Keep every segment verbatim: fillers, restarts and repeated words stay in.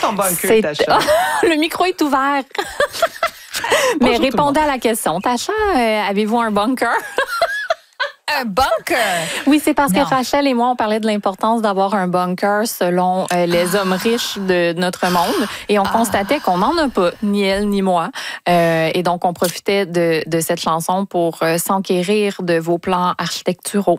ton bunker, C'est... Tacha? Le micro est ouvert. Mais Bonjour, répondez à la question. Tacha, euh, avez-vous un bunker? Un bunker? Oui, c'est parce Non. que Rachel et moi, on parlait de l'importance d'avoir un bunker selon euh, les Ah. hommes riches de notre monde. Et on Ah. constatait qu'on n'en a pas, ni elle ni moi. Euh, et donc, on profitait de, de cette chanson pour euh, s'enquérir de vos plans architecturaux.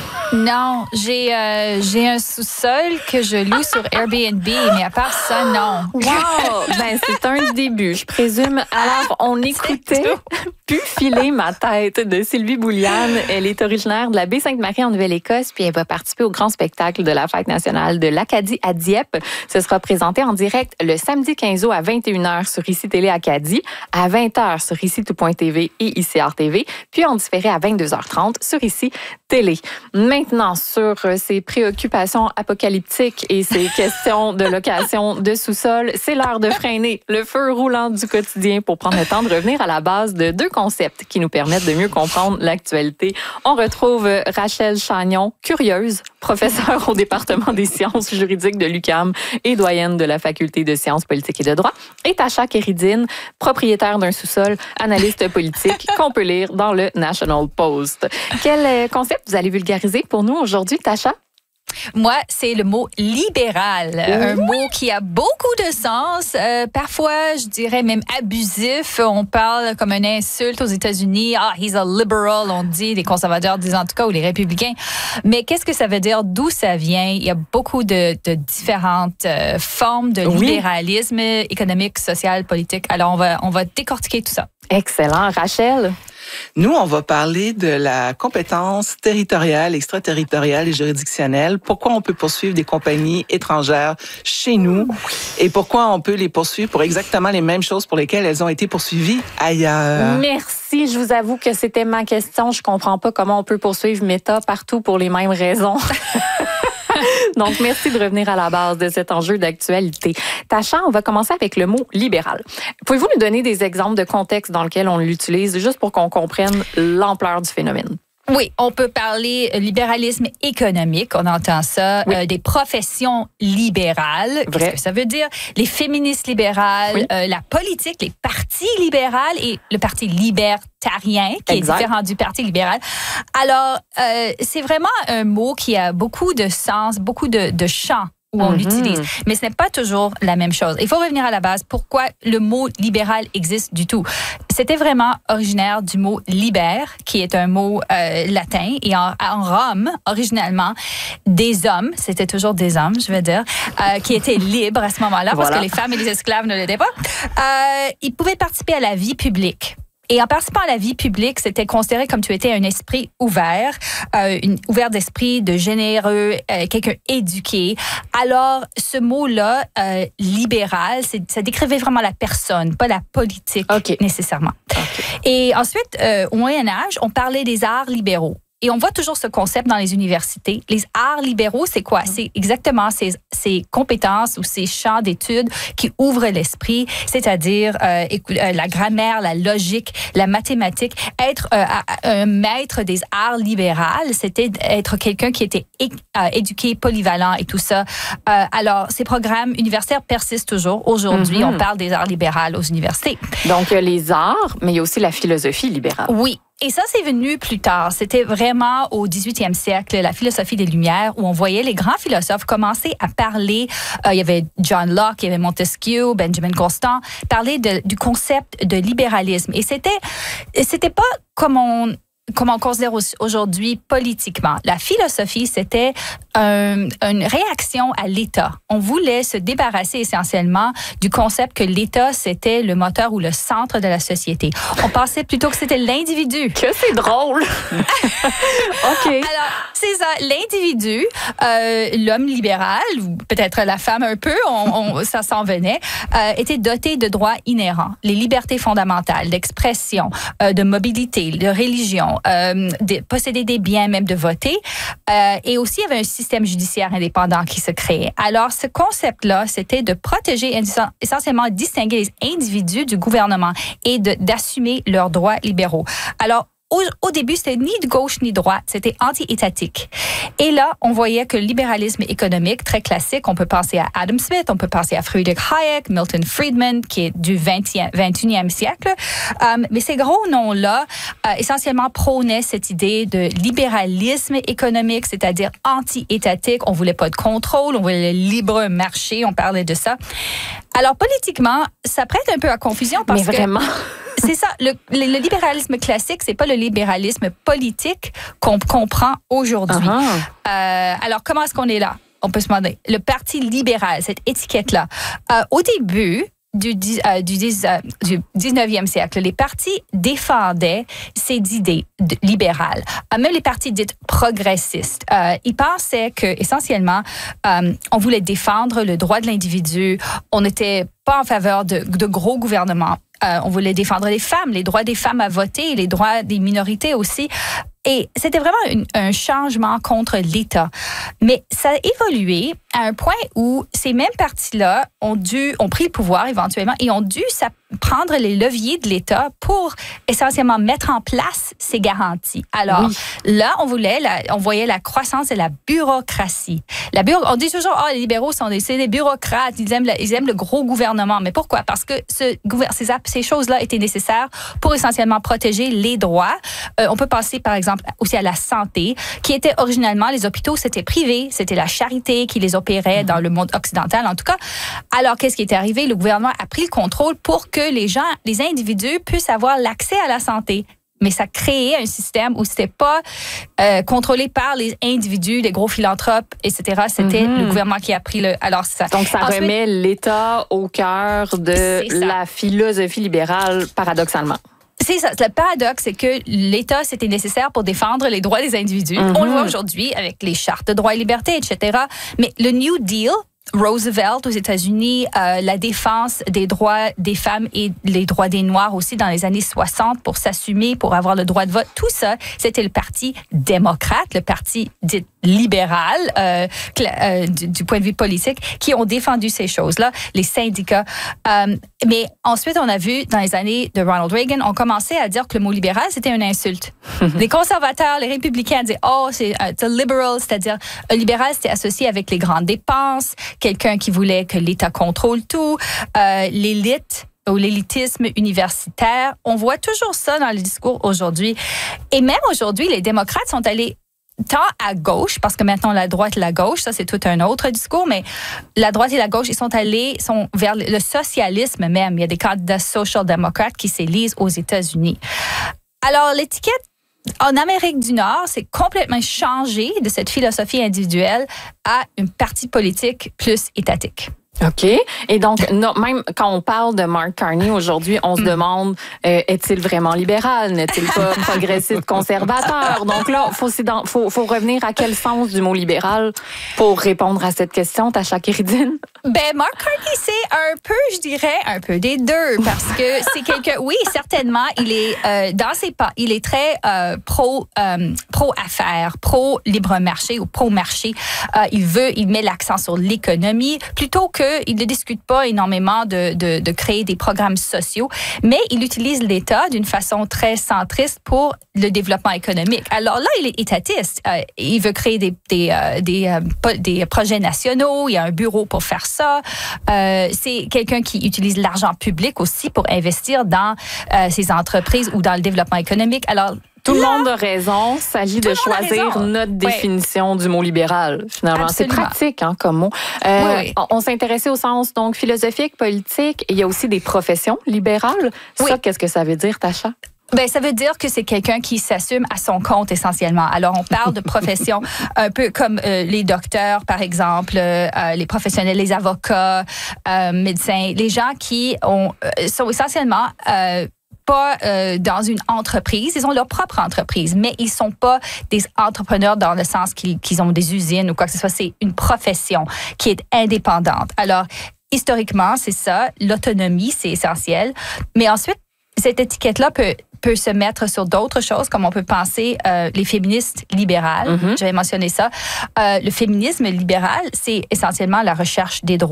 Non, j'ai euh, j'ai un sous-sol que je loue sur Airbnb, mais à part ça, non. Wow! Ben, c'est un début, je présume. Alors, on écoutait Pu filer ma tête de Sylvie Bouliane. Elle est originaire de la baie Sainte-Marie en Nouvelle-Écosse, puis elle va participer au grand spectacle de la Fête nationale de l'Acadie à Dieppe. Ce sera présenté en direct le samedi quinze août à vingt et une heures sur Ici Télé Acadie, à vingt heures sur Ici Tout Point T V et I C R T V, puis en différé à vingt-deux heures trente sur Ici Télé. Maintenant, sur ces préoccupations apocalyptiques et ces questions de location de sous-sol, c'est l'heure de freiner le feu roulant du quotidien pour prendre le temps de revenir à la base de deux concepts qui nous permettent de mieux comprendre l'actualité. On retrouve Rachel Chagnon, curieuse, professeure au département des sciences juridiques de l'U Q A M et doyenne de la faculté de sciences politiques et de droit, et Tacha Kéridine, propriétaire d'un sous-sol, analyste politique, qu'on peut lire dans le National Post. Quel concept vous allez vulgariser pour nous aujourd'hui, Tacha? Moi, c'est le mot libéral, Oui. un mot qui a beaucoup de sens, euh, parfois, je dirais même abusif. On parle comme une insulte aux États-Unis. Ah, he's a liberal, on dit, les conservateurs disent en tout cas, ou les républicains. Mais qu'est-ce que ça veut dire? D'où ça vient? Il y a beaucoup de, de différentes euh, formes de Oui. libéralisme économique, social, politique. Alors, on va, on va décortiquer tout ça. Excellent. Rachel? Nous, on va parler de la compétence territoriale, extraterritoriale et juridictionnelle. Pourquoi on peut poursuivre des compagnies étrangères chez nous et pourquoi on peut les poursuivre pour exactement les mêmes choses pour lesquelles elles ont été poursuivies ailleurs. Merci. Je vous avoue que c'était ma question. Je comprends pas comment on peut poursuivre Meta partout pour les mêmes raisons. Donc, merci de revenir à la base de cet enjeu d'actualité. Tacha, on va commencer avec le mot libéral. Pouvez-vous nous donner des exemples de contexte dans lequel on l'utilise, juste pour qu'on comprenne l'ampleur du phénomène? Oui, on peut parler libéralisme économique, on entend ça, Oui. euh, des professions libérales, Vrai. qu'est-ce que ça veut dire? Les féministes libérales, Oui. euh, la politique, les partis libérales et le parti libertarien, qui Exact. est différent du parti libéral. Alors, euh, c'est vraiment un mot qui a beaucoup de sens, beaucoup de, de champs où on Mhm. l'utilise. Mais ce n'est pas toujours la même chose. Il faut revenir à la base. Pourquoi le mot libéral existe du tout? C'était vraiment originaire du mot liber, qui est un mot euh, latin. Et en, en Rome, originalement, des hommes, c'était toujours des hommes, je veux dire, euh, qui étaient libres à ce moment-là, Voilà. parce que les femmes et les esclaves ne l'étaient pas. Euh, ils pouvaient participer à la vie publique. Et en participant à la vie publique, c'était considéré comme tu étais un esprit ouvert, euh, une, ouvert d'esprit, de généreux, euh, quelqu'un éduqué. Alors, ce mot-là, euh, libéral, c'est, ça décrivait vraiment la personne, pas la politique OK. nécessairement. OK. Et ensuite, euh, au Moyen Âge, on parlait des arts libéraux. Et on voit toujours ce concept dans les universités. Les arts libéraux, c'est quoi? C'est exactement ces, ces compétences ou ces champs d'études qui ouvrent l'esprit, c'est-à-dire euh, écou- euh, la grammaire, la logique, la mathématique. Être euh, un maître des arts libérales, c'était être quelqu'un qui était é- euh, éduqué, polyvalent et tout ça. Euh, alors, ces programmes universitaires persistent toujours. Aujourd'hui, Mhm. on parle des arts libérales aux universités. Donc, il y a les arts, mais il y a aussi la philosophie libérale. Oui. Et ça, c'est venu plus tard. C'était vraiment au dix-huitième siècle, la philosophie des Lumières, où on voyait les grands philosophes commencer à parler. Euh, il y avait John Locke, il y avait Montesquieu, Benjamin Constant, parler de, du concept de libéralisme. Et c'était, c'était pas comme on, comme on considère aujourd'hui politiquement. La philosophie, c'était un, une réaction à l'État. On voulait se débarrasser essentiellement du concept que l'État, c'était le moteur ou le centre de la société. On pensait plutôt que c'était l'individu. Que c'est drôle! OK. Alors, c'est ça, l'individu, euh, l'homme libéral, ou peut-être la femme un peu, on, on, ça s'en venait, euh, était doté de droits inhérents, les libertés fondamentales, d'expression, euh, de mobilité, de religion, euh, de posséder des biens, même de voter. Euh, et aussi, il y avait un système judiciaire indépendant qui se créait. Alors, ce concept-là, c'était de protéger, essentiellement distinguer les individus du gouvernement et de, d'assumer leurs droits libéraux. Alors, Au, au début, c'était ni de gauche ni de droite, c'était anti-étatique. Et là, on voyait que le libéralisme économique, très classique, on peut penser à Adam Smith, on peut penser à Friedrich Hayek, Milton Friedman, qui est du vingtième, vingt et unième siècle. Euh, mais ces gros noms-là, euh, essentiellement, prônaient cette idée de libéralisme économique, c'est-à-dire anti-étatique. On voulait pas de contrôle, on voulait le libre marché, on parlait de ça. Alors, politiquement, ça prête un peu à confusion parce mais vraiment? que... C'est ça. Le, le, le libéralisme classique, c'est pas le libéralisme politique qu'on comprend aujourd'hui. Uh-huh. Euh, alors, comment est-ce qu'on est là? On peut se demander. Le Parti libéral, cette étiquette-là. Euh, au début du, euh, du, euh, du dix-neuvième siècle, les partis défendaient ces idées de, libérales. Euh, même les partis dits progressistes. Euh, ils pensaient que, essentiellement, euh, on voulait défendre le droit de l'individu. On n'était pas en faveur de, de gros gouvernements. Euh, on voulait défendre les femmes, les droits des femmes à voter, les droits des minorités aussi. Et c'était vraiment une, un changement contre l'État. Mais ça a évolué à un point où ces mêmes partis-là ont dû, ont pris le pouvoir éventuellement et ont dû prendre les leviers de l'État pour essentiellement mettre en place ces garanties. Alors oui. là, on voulait, la, on voyait la croissance de la bureaucratie. La bureau, on dit toujours, oh, les libéraux sont des, c'est des bureaucrates, ils aiment, le, ils aiment le gros gouvernement. Mais pourquoi? Parce que ce, ces, ces choses-là étaient nécessaires pour essentiellement protéger les droits. Euh, on peut penser, par exemple, aussi à la santé, qui était originellement, les hôpitaux, c'était privé, c'était la charité qui les opérait mmh. dans le monde occidental, en tout cas. Alors, qu'est-ce qui était arrivé? Le gouvernement a pris le contrôle pour que les gens, les individus puissent avoir l'accès à la santé. Mais ça créait un système où c'était pas euh, contrôlé par les individus, les gros philanthropes, et cetera. C'était mm-hmm. le gouvernement qui a pris le... Alors, ça. Donc, ça Ensuite, remet l'État au cœur de la philosophie libérale, paradoxalement. C'est ça. Le paradoxe, c'est que l'État, c'était nécessaire pour défendre les droits des individus. Mm-hmm. On le voit aujourd'hui avec les chartes de droits et libertés, et cetera. Mais le New Deal... Roosevelt aux États-Unis, euh, la défense des droits des femmes et les droits des Noirs aussi dans les années soixante pour s'assumer, pour avoir le droit de vote. Tout ça, c'était le Parti démocrate, le Parti dit libéral euh, euh, du, du point de vue politique, qui ont défendu ces choses-là, les syndicats. Euh, mais ensuite, on a vu dans les années de Ronald Reagan, on commençait à dire que le mot libéral, c'était une insulte. Les conservateurs, les républicains disaient, oh, c'est un liberal, c'est-à-dire un libéral, c'était associé avec les grandes dépenses, quelqu'un qui voulait que l'État contrôle tout, euh, l'élite ou l'élitisme universitaire. On voit toujours ça dans le discours aujourd'hui. Et même aujourd'hui, les démocrates sont allés tant à gauche, parce que maintenant la droite et la gauche, ça c'est tout un autre discours, mais la droite et la gauche, ils sont allés sont vers le socialisme même. Il y a des candidats social-démocrates qui s'élisent aux États-Unis. Alors, l'étiquette en Amérique du Nord, c'est complètement changé de cette philosophie individuelle à une partie politique plus étatique. OK. Et donc, non, même quand on parle de Mark Carney aujourd'hui, on se mm. demande, euh, est-il vraiment libéral? N'est-il pas progressiste conservateur? Donc là, il faut, faut, faut revenir à quel sens du mot libéral pour répondre à cette question, Tasha Kéridine? Ben, Mark Carney, c'est un peu, je dirais, un peu des deux, parce que c'est quelqu'un, oui, certainement, il est euh, dans ses pas, il est très euh, pro, euh, pro-affaires, pro-libre-marché ou pro-marché. Euh, il veut, il met l'accent sur l'économie, plutôt que il ne discute pas énormément de, de, de créer des programmes sociaux, mais il utilise l'État d'une façon très centriste pour le développement économique. Alors là, il est étatiste. Euh, il veut créer des, des, euh, des, euh, des projets nationaux. Il y a un bureau pour faire ça. Euh, c'est quelqu'un qui utilise l'argent public aussi pour investir dans euh, ses entreprises ou dans le développement économique. Alors, tout le monde a raison. Il s'agit de choisir notre définition ouais. du mot libéral, finalement. Absolument. C'est pratique hein, comme mot. Euh, oui, oui. On, on s'intéressait au sens donc philosophique, politique. Il y a aussi des professions libérales. Oui. Ça, qu'est-ce que ça veut dire, Tasha? Ben, ça veut dire que c'est quelqu'un qui s'assume à son compte essentiellement. Alors, on parle de professions un peu comme euh, les docteurs, par exemple, euh, les professionnels, les avocats, euh, médecins, les gens qui ont, euh, sont essentiellement... Euh, pas euh, dans une entreprise, ils ont leur propre entreprise, mais ils sont pas des entrepreneurs dans le sens qu'ils, qu'ils ont des usines ou quoi que ce soit. C'est une profession qui est indépendante. Alors, historiquement, c'est ça. L'autonomie, c'est essentiel. Mais ensuite, cette étiquette-là peut peut se mettre sur d'autres choses, comme on peut penser euh, les féministes libérales. Mm-hmm. J'avais mentionné ça. Euh, le féminisme libéral, c'est essentiellement la recherche des droits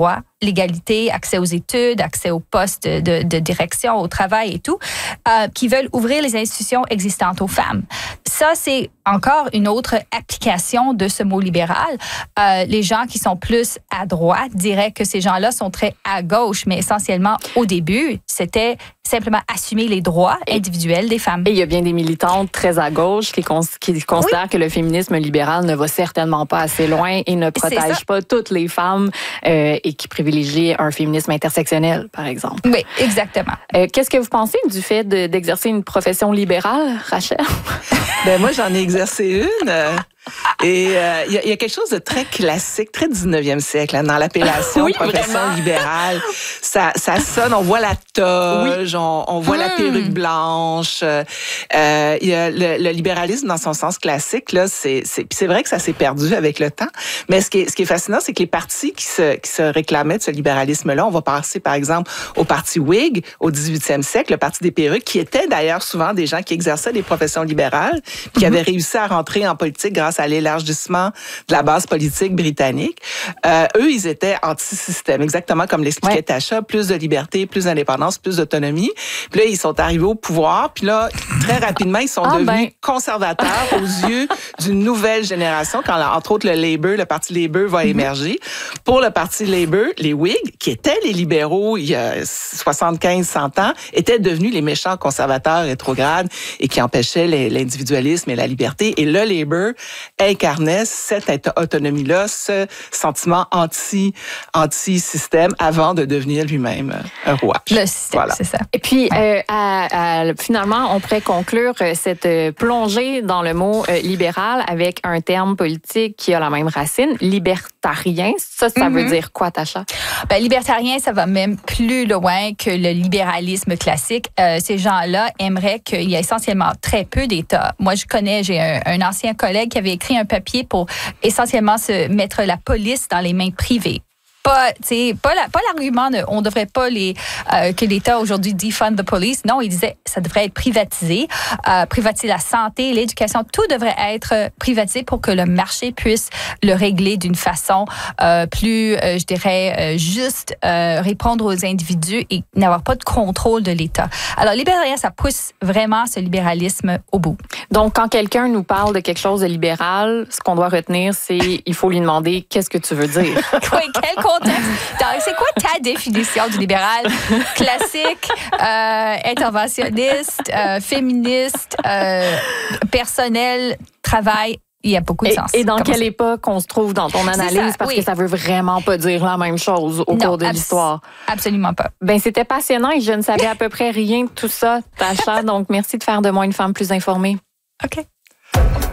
l'égalité, accès aux études, accès aux postes de, de direction, au travail et tout, euh, qui veulent ouvrir les institutions existantes aux femmes. Ça, c'est encore une autre application de ce mot libéral. Euh, les gens qui sont plus à droite diraient que ces gens-là sont très à gauche, mais essentiellement, au début, c'était simplement assumer les droits individuels des femmes. Et il y a bien des militantes très à gauche qui, cons- qui considèrent oui. que le féminisme libéral ne va certainement pas assez loin et ne protège pas toutes les femmes euh, et qui privilégie un féminisme intersectionnel, par exemple. Oui, exactement. Euh, qu'est-ce que vous pensez du fait de, d'exercer une profession libérale, Rachel? Ben moi, j'en ai exercé une. Euh, et il euh, y, y a quelque chose de très classique, très d19e siècle, hein, dans l'appellation oui, profession vraiment. libérale. Ça, ça sonne, on voit la toge, oui. on, on voit mmh. la perruque blanche. Euh, y a le, le libéralisme dans son sens classique, là, c'est, c'est, c'est vrai que ça s'est perdu avec le temps. Mais ce qui est, ce qui est fascinant, c'est que les partis qui se, qui se réclamaient de ce libéralisme-là, on va passer par exemple au parti Whig au dix-huitième siècle, le parti des perruques, qui était d'ailleurs souvent des gens qui exerçaient des professions libérales, puis qui mmh. avaient réussi à rentrer en politique grâce à l'élargissement de la base politique britannique. Euh, eux, ils étaient anti-système, exactement comme l'expliquait ouais. Tasha, plus de liberté, plus d'indépendance, plus d'autonomie. Puis là, ils sont arrivés au pouvoir, puis là, très rapidement, ils sont ah, devenus ben. conservateurs aux yeux d'une nouvelle génération, quand, entre autres, le Labour, le parti Labour va mm-hmm. émerger. Pour le parti Labour, les Whigs, qui étaient les libéraux il y a soixante-quinze à cent ans, étaient devenus les méchants conservateurs rétrogrades et qui empêchaient les, l'individualisme et la liberté. Et le Labour incarnait cette autonomie-là, ce sentiment anti, anti-système avant de devenir lui-même un roi. Le système, voilà. c'est ça. Et puis, euh, à, à, finalement, on pourrait conclure cette plongée dans le mot euh, libéral avec un terme politique qui a la même racine, libertarien. Ça, ça mm-hmm. veut dire quoi, Tasha? Ben, libertarien, ça va même plus loin que le libéralisme classique. Euh, ces gens-là aimeraient qu'il y ait essentiellement très peu d'État. Moi, je connais, j'ai un, un ancien collègue qui avait écrit un papier pour essentiellement se mettre la police dans les mains privées. Pas, pas, la, pas l'argument de on devrait pas les euh, que l'État aujourd'hui defund the police. Non, il disait ça devrait être privatisé, euh, privatiser la santé, l'éducation, tout devrait être privatisé pour que le marché puisse le régler d'une façon euh, plus, euh, je dirais, euh, juste, euh, répondre aux individus et n'avoir pas de contrôle de l'État. Alors, libéralien, ça pousse vraiment ce libéralisme au bout. Donc, quand quelqu'un nous parle de quelque chose de libéral, ce qu'on doit retenir, c'est il faut lui demander qu'est-ce que tu veux dire. Oui, quel contexte. Donc, c'est quoi ta définition du libéral? Classique, euh, interventionniste, euh, féministe, euh, personnel, travail. Il y a beaucoup de et, sens. Et dans quelle ça. époque on se trouve dans ton analyse? Parce oui. que ça veut vraiment pas dire la même chose au non, cours de abs- l'histoire. Absolument pas. Ben, c'était passionnant et je ne savais à peu près rien de tout ça, Tasha. Donc, merci de faire de moi une femme plus informée. OK.